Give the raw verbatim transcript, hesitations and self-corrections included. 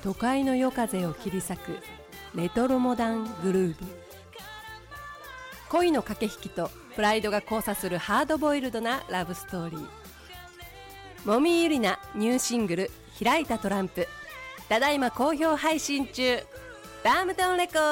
都会の夜風を切り裂くレトロモダングルーヴ。恋の駆け引きとプライドが交差するハードボイルドなラブストーリー。もみゆりなニューシングル開いたトランプ、ただいま好評配信中。ダームトンレコード